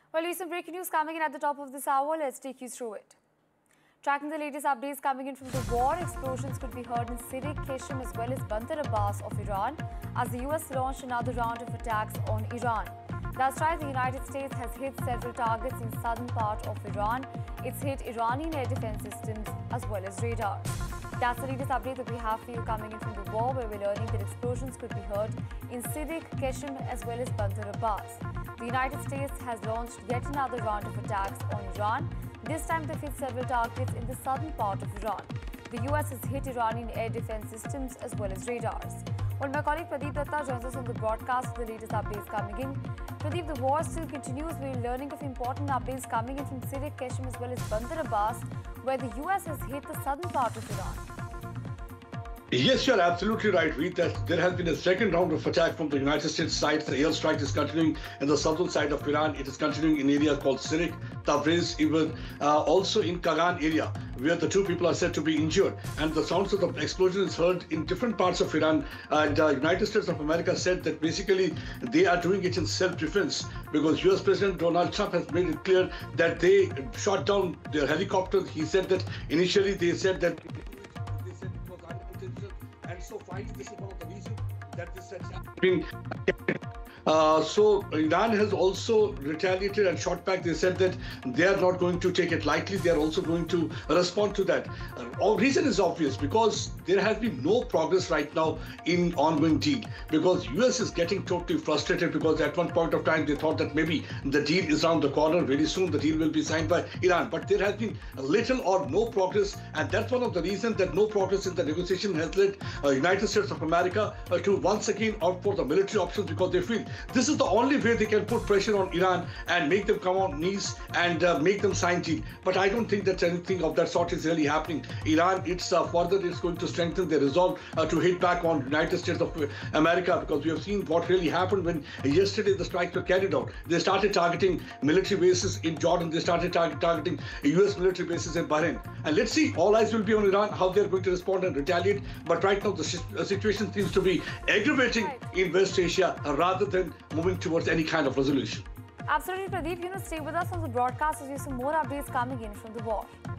Well, recent breaking news coming in at the top of this hour. Let's take you through it. Tracking the latest updates coming in from the war, explosions could be heard in Sirik, Qeshm as well as Bandar Abbas of Iran as the US launched another round of attacks on Iran. That's right, the United States has hit several targets in southern part of Iran. It's hit Iranian air defense systems as well as radar. That's the latest update that we have for you coming in from the war, where we're learning that explosions could be heard in Sirik, Qeshm as well as Bandar Abbas. The United States has launched yet another round of attacks on Iran. This time they've hit several targets in the southern part of Iran. The US has hit Iranian air defense systems as well as radars. Well, my colleague Pradeep Datta joins us on the broadcast with the latest updates coming in. Pradeep, the war still continues. We're learning of important updates coming in from Sirik, Qeshm as well as Bandar Abbas, where the US has hit the southern part of Iran. Yes, you're absolutely right, Reed, that there has been a second round of attack from the United States side. The airstrike is continuing in the southern side of Iran. It is continuing in areas called Sirik, Tabriz, even also in Kagan area, where the two people are said to be injured. And the sounds of the explosion is heard in different parts of Iran. And United States of America said that basically they are doing it in self-defense because US President Donald Trump has made it clear that they shot down their helicopters. He said that initially they said that and so finally this is one of the reasons that this has happened. So Iran has also retaliated and shot back. They said that they are not going to take it lightly. They are also going to respond to that. Our reason is obvious because there has been no progress right now in ongoing deal because US is getting totally frustrated because at one point of time they thought that maybe the deal is around the corner. Very soon the deal will be signed by Iran. But there has been little or no progress, and that's one of the reasons that no progress in the negotiation has led United States of America to once again opt for the military options because they feel this is the only way they can put pressure on Iran and make them come on knees and make them sign deal. But I don't think that anything of that sort is really happening. Iran, it's further it's going to strengthen their resolve to hit back on United States of America because we have seen what really happened when yesterday the strikes were carried out. They started targeting military bases in Jordan. They started targeting US military bases in Bahrain. And let's see, all eyes will be on Iran, how they're going to respond and retaliate. But right now the situation seems to be aggravating in West Asia rather than moving towards any kind of resolution. Absolutely, Pradeep. Stay with us on the broadcast as we have some more updates coming in from the war.